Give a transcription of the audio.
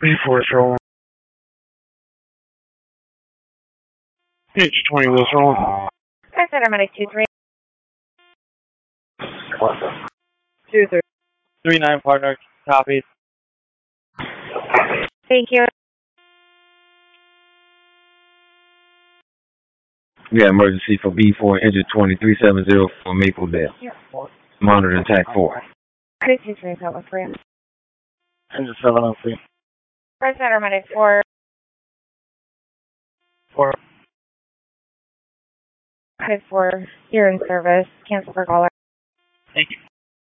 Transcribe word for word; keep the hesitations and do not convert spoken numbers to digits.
Before it's rolling. H twenty was rolling. Hi, Center Medic two three. What? two three. three nine partner, copies. Thank you. Yeah, emergency for B four, engine twenty-three seven zero for Mapledale. Yeah. Monitor attack four. two two three, that was for you. Engine seven oh three. First Center Medic four. Four. Code four, you're in service. Cancel for caller. Thank you.